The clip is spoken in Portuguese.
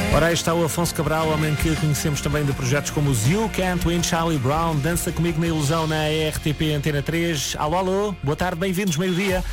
Ora, aí está o Afonso Cabral, homem que conhecemos também de projetos como os You Can't Win, Charlie Brown, Dança Comigo na Ilusão na RTP Antena 3. Alô, alô, boa tarde, bem-vindos, meio-dia.